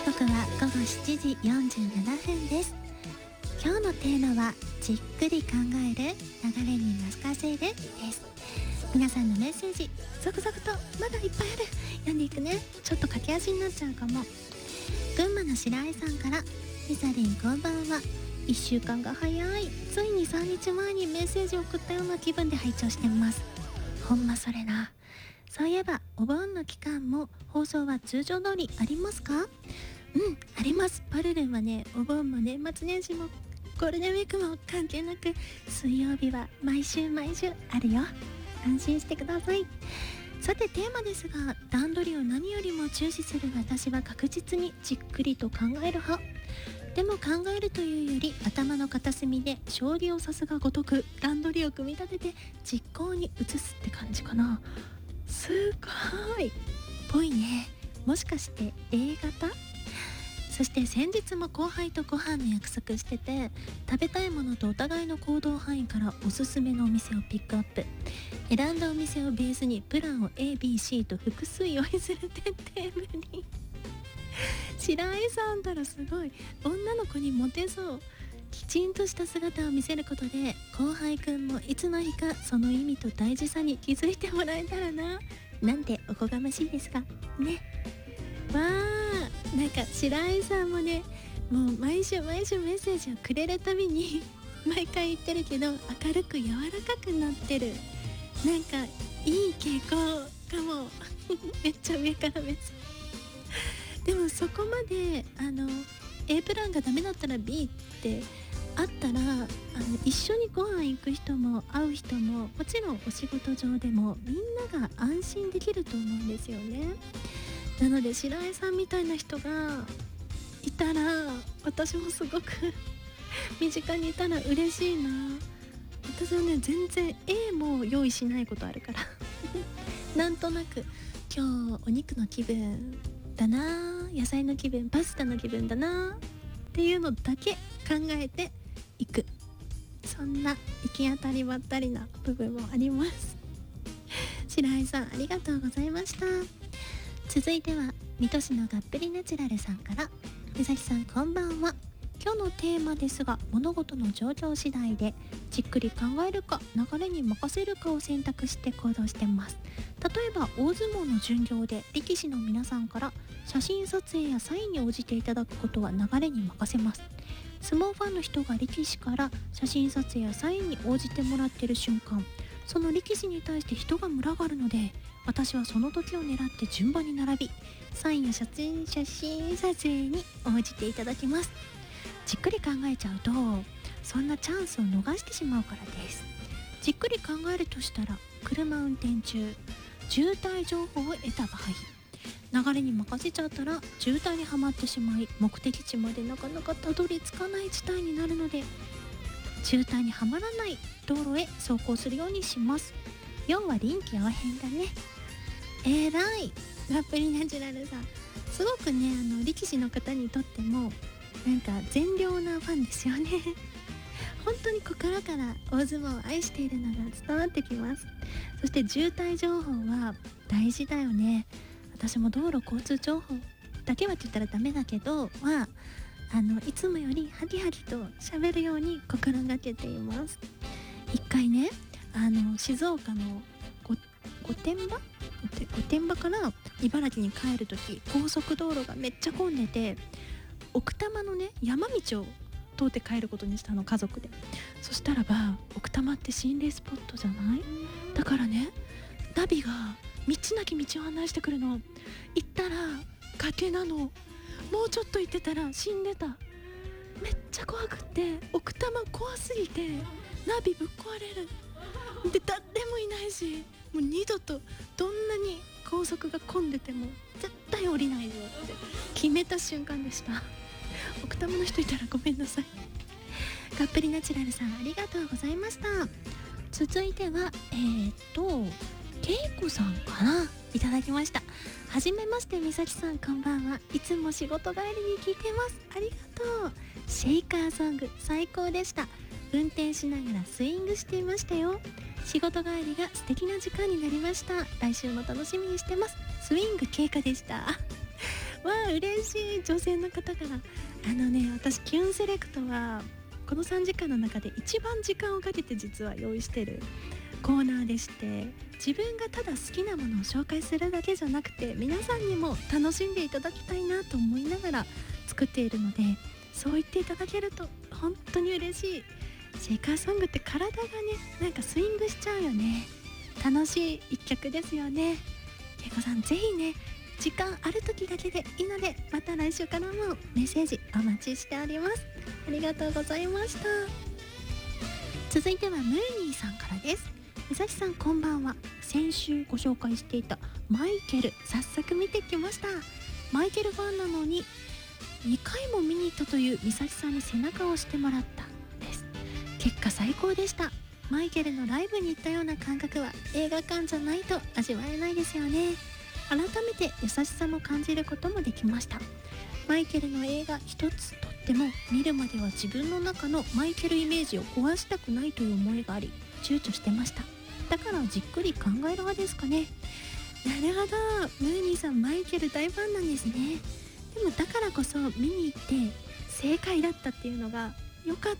刻は午後7時47分です。今日のテーマはじっくり考える、流れに任せるです。皆さんのメッセージ続々とまだいっぱいある。読んでいくね。ちょっと駆け足になっちゃうかも。群馬の白井さんから、みさりんこんばんは。1週間が早い。ついに3日前にメッセージを送ったような気分で拝聴してます。ほんまそれな。そういえばお盆の期間も放送は通常通りありますか？あります。パルルンはね、お盆も年末年始もゴールデンウィークも関係なく水曜日は毎週あるよ。安心してください。さてテーマですが、段取りを何よりも重視する私は確実にじっくりと考える派。でも考えるというより頭の片隅で将棋を指すがごとく段取りを組み立てて実行に移すって感じかな。すごいぽいね。もしかして A 型？そして先日も後輩とご飯の約束してて、食べたいものとお互いの行動範囲からおすすめのお店をピックアップ。選んだお店をベースにプランを ABC と複数用意する徹底ぶり。白井さんたらすごい。女の子にモテそう。きちんとした姿を見せることで後輩くんもいつの日かその意味と大事さに気づいてもらえたらな。なんておこがましいですがね。わー、なんか白井さんもね、もう毎週メッセージをくれるたびに毎回言ってるけど、明るく柔らかくなってる。なんかいい傾向かも。めっちゃ上から目線。でもそこまでA プランがダメだったら B ってあったら、一緒にご飯行く人も会う人ももちろんお仕事上でもみんなが安心できると思うんですよね。なので白井さんみたいな人がいたら私もすごく身近にいたら嬉しいな。私はね、全然 A も用意しないことあるからなんとなく今日お肉の気分だな、野菜の気分、パスタの気分だなっていうのだけ考えていく。そんな行き当たりばったりな部分もあります白井さんありがとうございました。続いては水戸市のがっぷりナチュラルさんから、江崎さんこんばんは。今日のテーマですが、物事の状況次第でじっくり考えるか流れに任せるかを選択して行動してます。例えば大相撲の巡業で力士の皆さんから写真撮影やサインに応じていただくことは流れに任せます。相撲ファンの人が力士から写真撮影やサインに応じてもらっている瞬間、その力士に対して人が群がるので、私はその時を狙って順番に並び、サインや写真撮影に応じていただきます。じっくり考えちゃうとそんなチャンスを逃してしまうからです。じっくり考えるとしたら、車運転中渋滞情報を得た場合、流れに任せちゃったら渋滞にはまってしまい目的地までなかなかたどり着かない事態になるので、渋滞にはまらない道路へ走行するようにします。要は臨機応変だね。えらいがっぷりナチュラルさん、すごくね、力士の方にとってもなんか善良なファンですよね本当に心から大相撲を愛しているのが伝わってきます。そして渋滞情報は大事だよね。私も道路交通情報だけはって言ったらダメだけどいつもよりハキハキと喋るように心がけています。一回ね、静岡の御殿場から茨城に帰るとき、高速道路がめっちゃ混んでて、奥多摩のね山道を通って帰ることにしたの、家族で。そしたらば奥多摩って心霊スポットじゃない？だからね、ナビが道なき道を案内してくるの。行ったら崖なの。もうちょっと行ってたら死んでた。めっちゃ怖くって、奥多摩怖すぎてナビぶっ壊れる。で誰もいないし、もう二度とどんなに高速が混んでても絶対降りないぞって決めた瞬間でした。奥多摩の人いたらごめんなさい。がっぷりナチュラルさんありがとうございました。続いてはけいこさんかな、いただきました。はじめまして、みさきさんこんばんは。いつも仕事帰りに聞いてます。ありがとう。シェイカーソング最高でした。運転しながらスイングしていましたよ。仕事帰りが素敵な時間になりました。来週も楽しみにしてます。スイング経過でしたわあ嬉しい、女性の方から。私キュンセレクトはこの3時間の中で一番時間をかけて実は用意してるコーナーでして、自分がただ好きなものを紹介するだけじゃなくて、皆さんにも楽しんでいただきたいなと思いながら作っているので、そう言っていただけると本当に嬉しい。シェイカーソングって体がね、なんかスイングしちゃうよね。楽しい一曲ですよね。けいこさん、ぜひね、時間ある時だけでいいので、また来週からもメッセージお待ちしております。ありがとうございました。続いてはムーニーさんからです。みさきさん、こんばんは。先週ご紹介していたマイケル、早速見てきました。マイケルファンなのに2回も見に行ったというみさきさんに背中を押してもらったです。結果最高でした。マイケルのライブに行ったような感覚は映画館じゃないと味わえないですよね。改めて優しさも感じることもできました。マイケルの映画一つとっても、見るまでは自分の中のマイケルイメージを壊したくないという思いがあり、躊躇してました。だからじっくり考える派ですかね。なるほど、ムーニーさんマイケル大ファンなんですね。でもだからこそ見に行って正解だったっていうのが良かった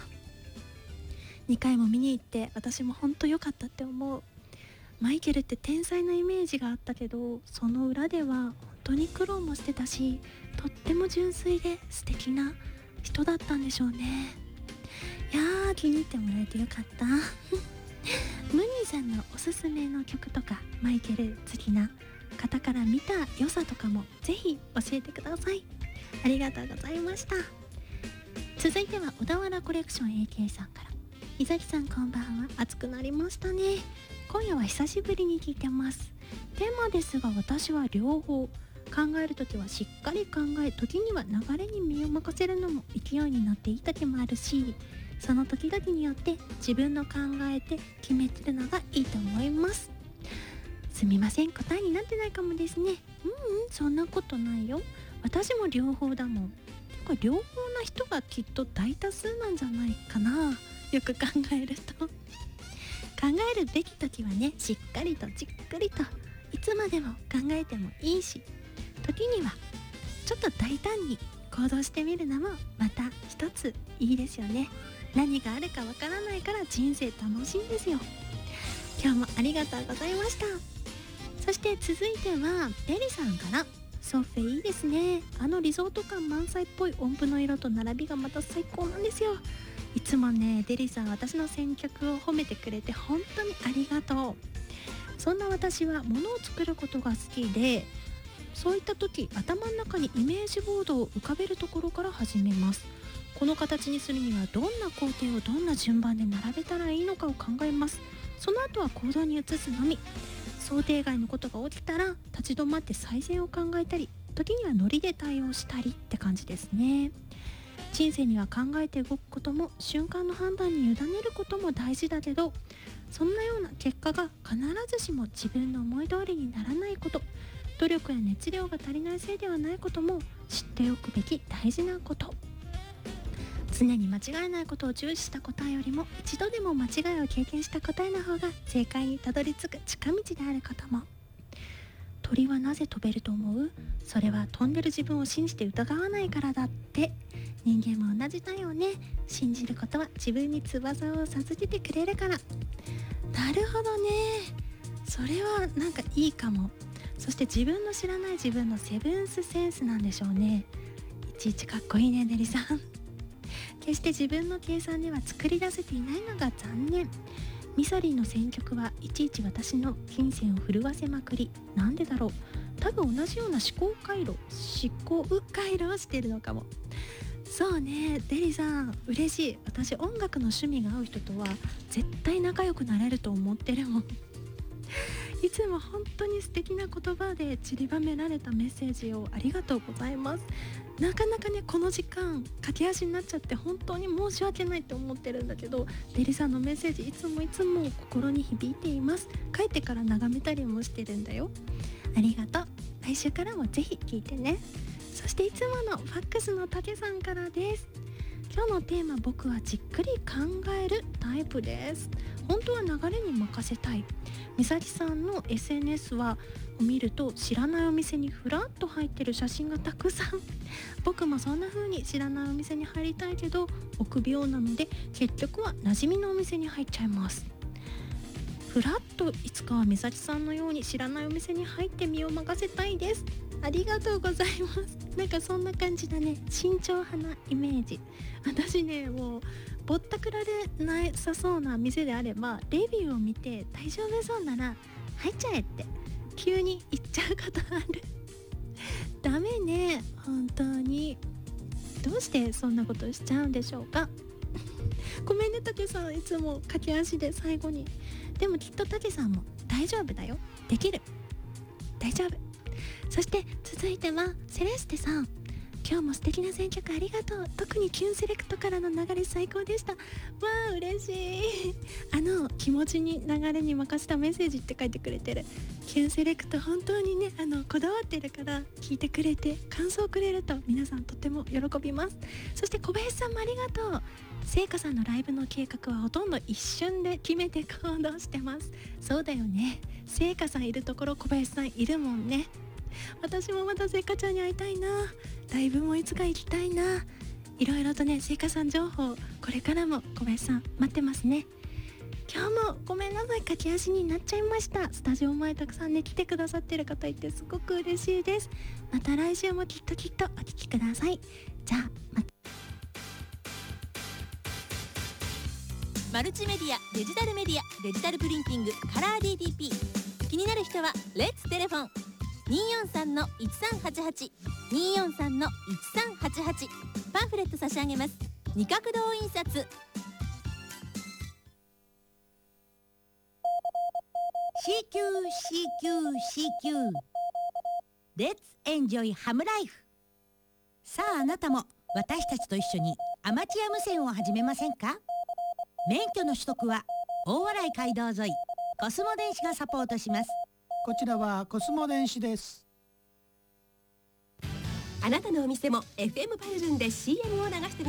。2回も見に行って私も本当良かったって思う。マイケルって天才のイメージがあったけど、その裏では本当に苦労もしてたし、とっても純粋で素敵な人だったんでしょうね。いやー、気に入ってもらえてよかったムニーさんのおすすめの曲とか、マイケル好きな方から見た良さとかもぜひ教えてください。ありがとうございました。続いては小田原コレクション AK さんから。伊崎さん、こんばんは。暑くなりましたね。今夜は久しぶりに聞いてます。テーマですが、私は両方。考えるときはしっかり考え、時には流れに身を任せるのも勢いになっていい時もあるし、その時々によって自分の考えて決めてるのがいいと思います。すみません、答えになってないかもですね。そんなことないよ。私も両方だもん。これ両方な人がきっと大多数なんじゃないかな。よく考えると考えるべき時はね、しっかりとじっくりといつまでも考えてもいいし、時にはちょっと大胆に行動してみるのもまた一ついいですよね。何があるかわからないから人生楽しいんですよ。今日もありがとうございました。そして続いてはエリさんから。ソフェいいですね。リゾート感満載っぽい音符の色と並びがまた最高なんですよ。いつもね、デリさん私の選曲を褒めてくれて本当にありがとう。そんな私は物を作ることが好きで、そういった時頭の中にイメージボードを浮かべるところから始めます。この形にするにはどんな工程をどんな順番で並べたらいいのかを考えます。その後は行動に移すのみ。想定外のことが起きたら立ち止まって最善を考えたり、時にはノリで対応したりって感じですね。人生には考えて動くことも瞬間の判断に委ねることも大事だけど、そんなような結果が必ずしも自分の思い通りにならないこと、努力や熱量が足りないせいではないことも知っておくべき大事なこと。常に間違えないことを重視した答えよりも、一度でも間違いを経験した答えの方が正解にたどり着く近道であることも。鳥はなぜ飛べると思う？それは飛んでる自分を信じて疑わないからだって。人間も同じだよね。信じることは自分に翼を授けてくれるから。なるほどね。それはなんかいいかも。そして自分の知らない自分のセブンスセンスなんでしょうね。いちいちかっこいいね、ねりさん。決して自分の計算では作り出せていないのが残念。ミサリンの選曲はいちいち私の金銭を震わせまくり。なんでだろう。多分同じような思考回路をしているのかも。そうね、デリさん嬉しい。私音楽の趣味が合う人とは絶対仲良くなれると思ってるもんいつも本当に素敵な言葉で散りばめられたメッセージをありがとうございます。なかなかね、この時間駆け足になっちゃって本当に申し訳ないって思ってるんだけど、デリさんのメッセージいつも心に響いています。帰ってから眺めたりもしてるんだよ。ありがとう。来週からもぜひ聞いてね。そしていつものファックスのたけさんからです。今日のテーマ、僕はじっくり考えるタイプです。本当は流れに任せたい。 美咲さんの SNS を見ると知らないお店にふらっと入ってる写真がたくさん僕もそんな風に知らないお店に入りたいけど臆病なので結局は馴染みのお店に入っちゃいます。ふらっといつかは美咲さんのように知らないお店に入って身を任せたいです。ありがとうございます。なんかそんな感じだね。慎重派なイメージ。私ね、もうぼったくられなさそうな店であればレビューを見て大丈夫そうなら入っちゃえって急に言っちゃうことあるダメね、本当に。どうしてそんなことしちゃうんでしょうかごめんね、たけさん、いつも駆け足で最後に。でもきっとたけさんも大丈夫だよ。できる。大丈夫。そして続いてはセレステさん、今日も素敵な選曲ありがとう。特にキュンセレクトからの流れ最高でした。わあ嬉しい。気持ちに流れに任せたメッセージって書いてくれてる。キュンセレクト本当にねこだわってるから聞いてくれて感想をくれると皆さんとても喜びます。そして小林さんもありがとう。聖華さんのライブの計画はほとんど一瞬で決めて行動してます。そうだよね、聖華さんいるところ小林さんいるもんね。私もまた聖華ちゃんに会いたいな。ライブもいつか行きたいな。いろいろとね、聖華さん情報これからも小林さん待ってますね。今日もごめんなさい、駆け足になっちゃいました。スタジオ前たくさんね来てくださってる方いてすごく嬉しいです。また来週もきっとお聞きください。じゃあまた。 マルチメディア、デジタルメディア、デジタルプリンティング、カラー DTP。 気になる人はレッツテレフォン 243-1388 243-1388。 パンフレット差し上げます。二角堂印刷。 CQCQCQ レッツエンジョイハムライフ。さああなたも私たちと一緒にアマチュア無線を始めませんか？免許の取得は大洗街道沿いコスモ電子がサポートします。 こちらはコスモ電子です。 あなたのお店も FM パルルンで CM を流して